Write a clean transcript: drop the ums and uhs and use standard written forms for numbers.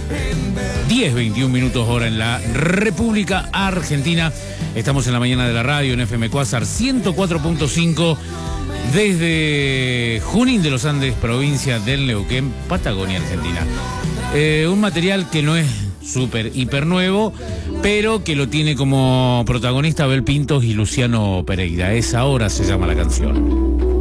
10:21 minutos hora en la República Argentina. Estamos en la mañana de la radio en FM Cuásar 104.5 desde Junín de los Andes, provincia del Neuquén, Patagonia, Argentina. Un material que no es súper, hiper nuevo, pero que lo tiene como protagonista Abel Pintos y Luciano Pereira. Es Ahora se llama la canción.